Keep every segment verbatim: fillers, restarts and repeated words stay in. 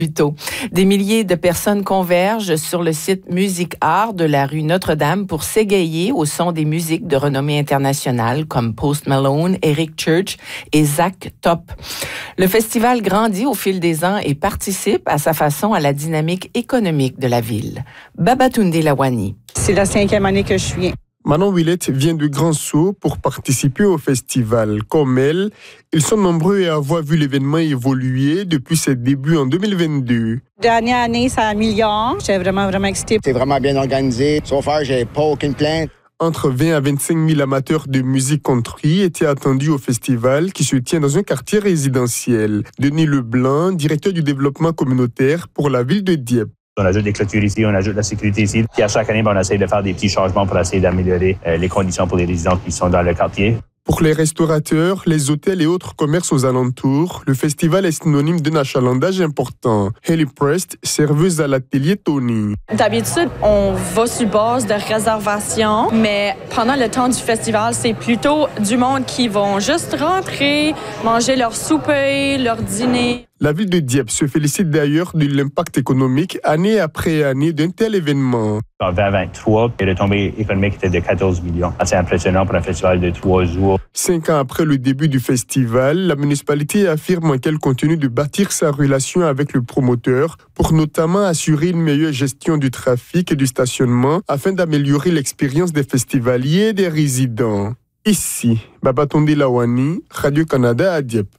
Plus tôt. Des milliers de personnes convergent sur le site Musique Art de la rue Notre-Dame pour s'égayer au son des musiques de renommée internationale comme Post Malone, Eric Church et Zach Top. Le festival grandit au fil des ans et participe à sa façon à la dynamique économique de la ville. Babatunde Lawani. C'est la cinquième année que je viens. Manon Willette vient de Grand-Sault pour participer au festival. Comme elle, ils sont nombreux à avoir vu l'événement évoluer depuis ses débuts en deux mille vingt-deux. Dernière année, ça améliore. J'étais vraiment, vraiment excitée. C'est vraiment bien organisé. Sauf faire, j'ai pas aucune plainte. Entre vingt à vingt-cinq mille amateurs de musique country étaient attendus au festival qui se tient dans un quartier résidentiel. Denis Leblanc, directeur du développement communautaire pour la ville de Dieppe. On ajoute des clôtures ici, on ajoute la sécurité ici. Puis à chaque année, ben, on essaie de faire des petits changements pour essayer d'améliorer euh, les conditions pour les résidents qui sont dans le quartier. Pour les restaurateurs, les hôtels et autres commerces aux alentours, le festival est synonyme d'un achalandage important. Haley Prest, serveuse à l'atelier Tony. D'habitude, on va sur base de réservation, mais pendant le temps du festival, c'est plutôt du monde qui vont juste rentrer, manger leur souper, leur dîner. La ville de Dieppe se félicite d'ailleurs de l'impact économique année après année d'un tel événement. En vingt vingt-trois, les retombées économiques étaient de quatorze millions. C'est impressionnant pour un festival de trois jours. Cinq ans après le début du festival, la municipalité affirme qu'elle continue de bâtir sa relation avec le promoteur pour notamment assurer une meilleure gestion du trafic et du stationnement afin d'améliorer l'expérience des festivaliers et des résidents. Ici, Babatunde Lawani, Radio-Canada à Dieppe.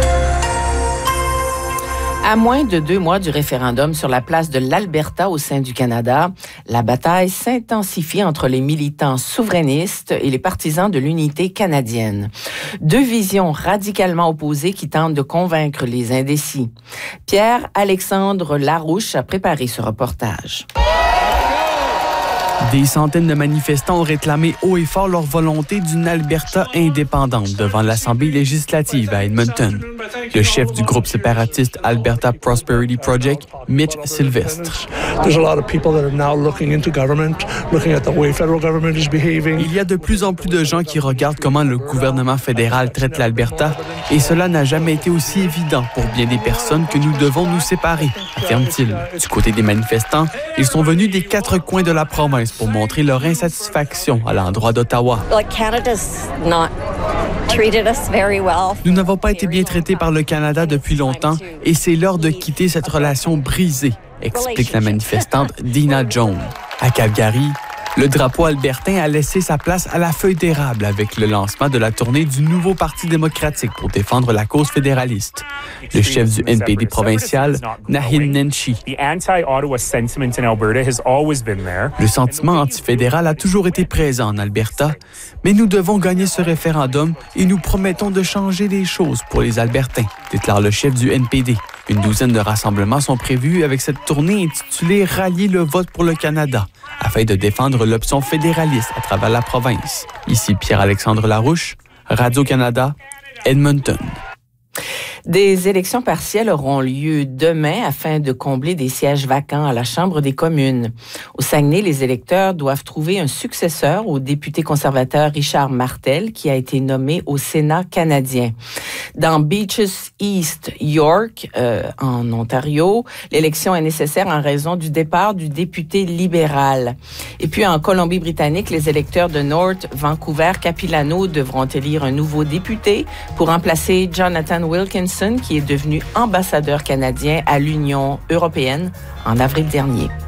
À moins de deux mois du référendum sur la place de l'Alberta au sein du Canada, la bataille s'intensifie entre les militants souverainistes et les partisans de l'unité canadienne. Deux visions radicalement opposées qui tentent de convaincre les indécis. Pierre-Alexandre Larouche a préparé ce reportage. Des centaines de manifestants ont réclamé haut et fort leur volonté d'une Alberta indépendante devant l'Assemblée législative à Edmonton. Le chef du groupe séparatiste Alberta Prosperity Project, Mitch Sylvestre. Il y a de plus en plus de gens qui regardent comment le gouvernement fédéral traite l'Alberta et cela n'a jamais été aussi évident pour bien des personnes que nous devons nous séparer, affirme-t-il. Du côté des manifestants, ils sont venus des quatre coins de la province pour montrer leur insatisfaction à l'endroit d'Ottawa. Nous n'avons pas été bien traités par le Canada depuis longtemps et c'est l'heure de quitter cette relation brisée, explique la manifestante Dina Jones. À Calgary, le drapeau albertain a laissé sa place à la feuille d'érable avec le lancement de la tournée du nouveau Parti démocratique pour défendre la cause fédéraliste. Le chef du N P D provincial, Nahin Nenshi. Le sentiment antifédéral a toujours été présent en Alberta, mais nous devons gagner ce référendum et nous promettons de changer les choses pour les Albertains, déclare le chef du N P D. Une douzaine de rassemblements sont prévus avec cette tournée intitulée « Rallier le vote pour le Canada » afin de défendre l'option fédéraliste à travers la province. Ici Pierre-Alexandre Larouche, Radio-Canada, Edmonton. Des élections partielles auront lieu demain afin de combler des sièges vacants à la Chambre des communes. Au Saguenay, les électeurs doivent trouver un successeur au député conservateur Richard Martel, qui a été nommé au Sénat canadien. Dans Beaches East York, euh, en Ontario, l'élection est nécessaire en raison du départ du député libéral. Et puis en Colombie-Britannique, les électeurs de North Vancouver-Capilano devront élire un nouveau député pour remplacer Jonathan Wilkinson, qui est devenu ambassadeur canadien à l'Union européenne en avril dernier.